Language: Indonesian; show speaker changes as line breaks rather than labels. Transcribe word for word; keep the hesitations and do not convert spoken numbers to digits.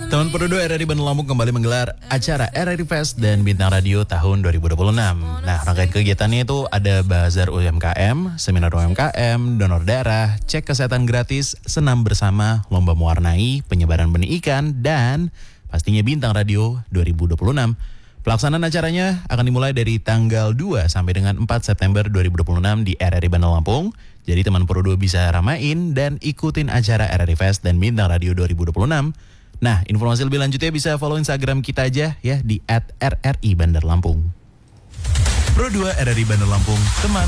Teman Pro dua R R I Bandar Lampung kembali menggelar acara R R I Fest dan Bintang Radio tahun dua ribu dua puluh enam. Nah, rangkaian kegiatannya itu ada bazar U M K M, seminar U M K M, donor darah, cek kesehatan gratis, senam bersama, lomba mewarnai, penyebaran benih ikan, dan pastinya Bintang Radio dua ribu dua puluh enam. Pelaksanaan acaranya akan dimulai dari tanggal dua sampai dengan empat September dua ribu dua puluh enam di R R I Bandar Lampung. Jadi teman Pro dua bisa ramain dan ikutin acara R R I Fest dan Bintang Radio dua ribu dua puluh enam. Nah, informasi lebih lanjutnya bisa follow Instagram kita aja ya di at R R I Bandar Lampung.
Pro dua R R I Bandar Lampung, teman